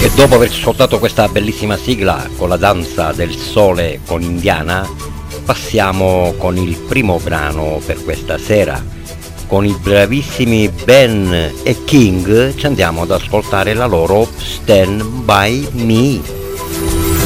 E dopo aver ascoltato questa bellissima sigla con la danza del sole con Indiana, passiamo con il primo brano per questa sera. Con i bravissimi Ben e King ci andiamo ad ascoltare la loro Stand By Me.